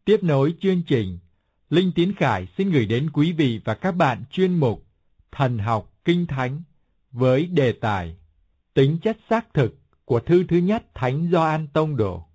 Tiếp nối chương trình, Linh Tiến Khải xin gửi đến quý vị và các bạn chuyên mục Thần học Kinh Thánh với đề tài Tính chất xác thực của thư thứ nhất Thánh Gioan Tông Đồ.